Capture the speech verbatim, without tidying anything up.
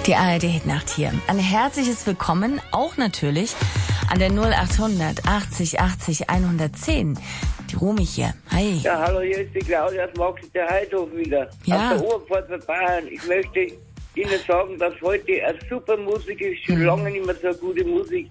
Die A R D-Hitnacht hier. Ein herzliches Willkommen auch natürlich an der null achthundert achtzig achtzig hundertzehn. Die Romy hier. Hi. Ja, hallo, hier ist die Claudia aus Maxi der Heidhof wieder. Ja. Aus der Oberpfalz von Bayern. Ich möchte Ihnen sagen, dass heute eine super Musik ist. Schon Mhm. lange nicht mehr so eine gute Musik.